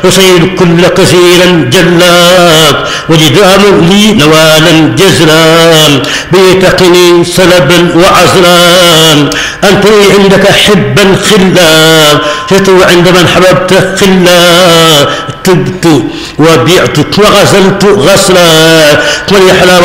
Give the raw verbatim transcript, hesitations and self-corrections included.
يصير كل كثيرا جلاك وجدام لي نوالا جزران بيتقني سلبا وعزران أنت لي عندك حبا خلا فتو عند من حببت خلا تبت وبعتك وغسلت غسلا